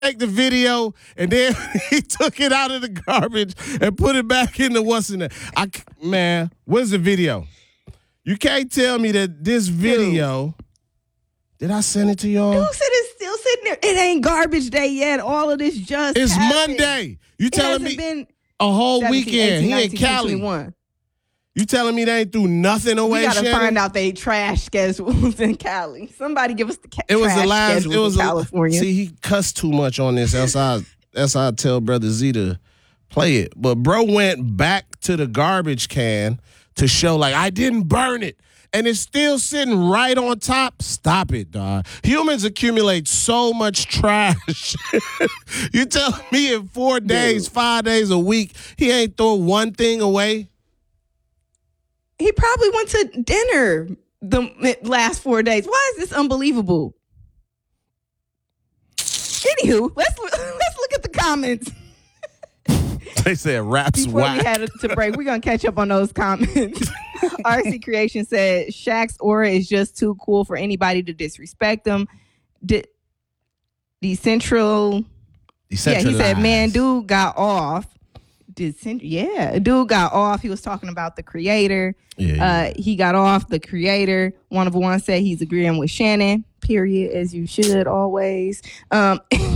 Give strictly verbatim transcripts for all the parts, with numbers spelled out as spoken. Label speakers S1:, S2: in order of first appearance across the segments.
S1: take the video and then he took it out of the garbage and put it back in the what's in there. I, man, where's the video? You can't tell me that this video, did I send it to y'all?
S2: Dude said it's still sitting there. It ain't garbage day yet. All of this just
S1: It's
S2: happened.
S1: Monday. You
S2: It
S1: telling
S2: hasn't
S1: me
S2: been
S1: a whole
S2: seventeen,
S1: weekend
S2: eighteen,
S1: he in
S2: nineteen,
S1: Cali.
S2: twenty-one.
S1: You telling me they ain't threw nothing away,
S2: We got to
S1: Shannon?
S2: find out they trash schedules in Cali. Somebody give us the ca-
S1: It was
S2: trash
S1: the last.
S2: schedules
S1: It was
S2: in
S1: a,
S2: California.
S1: See, he cussed too much on this. That's how. That's how I tell Brother Z to play it. But bro went back to the garbage can to show like I didn't burn it, and it's still sitting right on top. Stop it, dog. Humans accumulate so much trash. You tell me in four days,
S2: Dude.
S1: five days a week, he ain't throw one thing away.
S2: He probably went to dinner the last four days. Why is this unbelievable? Anywho, let's let's look at the comments.
S1: They said raps
S2: Before
S1: whack.
S2: we had to break, we're going to catch up on those comments. R C Creation said, Shaq's aura is just too cool for anybody to disrespect him. De- Decentral. Yeah, he said, man, dude got off. Decent- yeah, dude got off. He was talking about the creator.
S1: Yeah, yeah.
S2: Uh, he got off the creator. One of one said he's agreeing with Shannon. Period, as you should always. Um,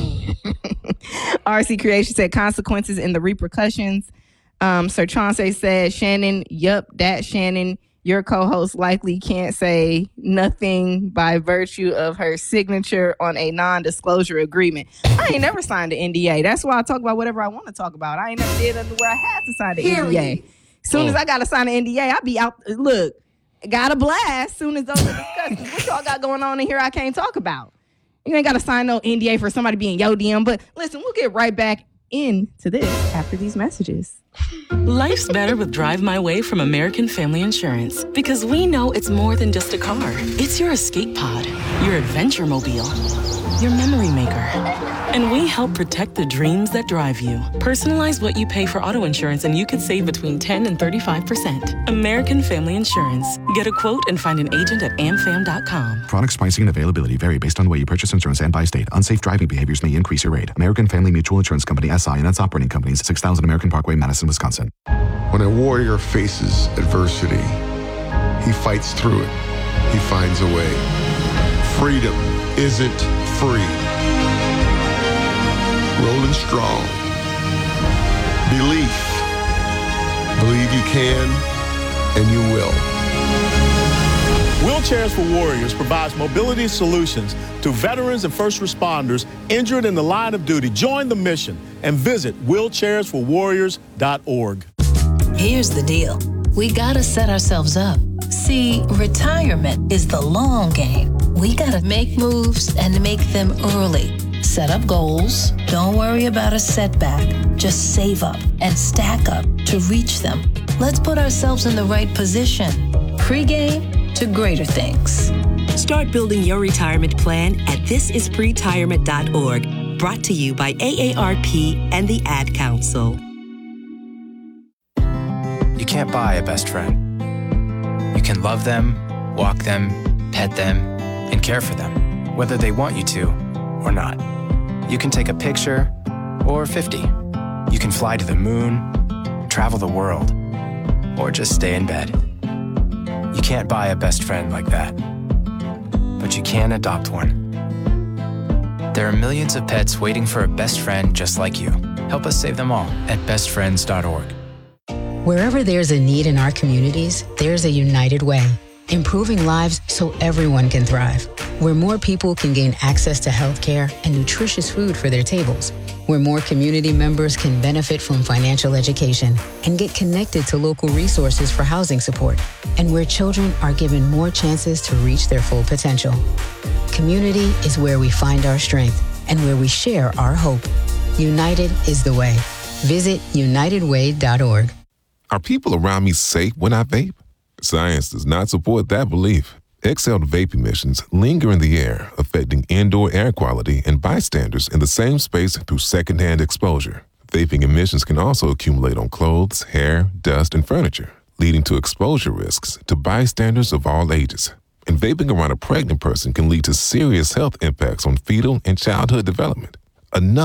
S2: R C Creation said consequences and the repercussions. Um, Sir Chauncey said, Shannon, yup, that Shannon, your co-host likely can't say nothing by virtue of her signature on a non-disclosure agreement. I ain't never signed an N D A. That's why I talk about whatever I want to talk about. I ain't never did nothing where I had to sign the N D A. As soon
S1: Oh.
S2: as I got to sign an N D A, I be out. Look, got a blast as soon as those are discussed. What y'all got going on in here I can't talk about? You ain't got to sign no N D A for somebody being yo D M. But listen, we'll get right back into this after these messages.
S3: Life's better with Drive My Way from American Family Insurance because we know it's more than just a car. It's your escape pod, your adventure mobile, your memory maker. And we help protect the dreams that drive you. Personalize what you pay for auto insurance and you could save between ten and thirty-five percent. American Family Insurance. Get a quote and find an agent at am fam dot com.
S4: Products, pricing, and availability vary based on the way you purchase insurance and by state. Unsafe driving behaviors may increase your rate. American Family Mutual Insurance Company, S I and its operating companies, six thousand American Parkway, Madison, Wisconsin.
S5: When a warrior faces adversity, he fights through it. He finds a way. Freedom isn't free. Rolling strong. Belief. Believe you can, and you will.
S6: Wheelchairs for Warriors provides mobility solutions to veterans and first responders injured in the line of duty. Join the mission and visit wheelchairs for warriors dot org.
S7: Here's the deal. We gotta set ourselves up. See, retirement is the long game. We gotta make moves and make them early. Set up goals. Don't worry about a setback. Just save up and stack up to reach them. Let's put ourselves in the right position. Pre-game to greater things.
S8: Start building your retirement plan at this is pretirement dot org. Brought to you by A A R P and the Ad Council.
S9: You can't buy a best friend. You can love them, walk them, pet them, and care for them, whether they want you to or not. You can take a picture or fifty. You can fly to the moon, travel the world, or just stay in bed. You can't buy a best friend like that, but you can adopt one. There are millions of pets waiting for a best friend just like you. Help us save them all at best friends dot org.
S10: Wherever there's a need in our communities, there's a United Way, improving lives so everyone can thrive. Where more people can gain access to healthcare and nutritious food for their tables. Where more community members can benefit from financial education and get connected to local resources for housing support. And where children are given more chances to reach their full potential. Community is where we find our strength and where we share our hope. United is the way. Visit united way dot org.
S11: Are people around me safe when I vape? Science does not support that belief. Exhaled vape emissions linger in the air, affecting indoor air quality and bystanders in the same space through secondhand exposure. Vaping emissions can also accumulate on clothes, hair, dust, and furniture, leading to exposure risks to bystanders of all ages. And vaping around a pregnant person can lead to serious health impacts on fetal and childhood development. enough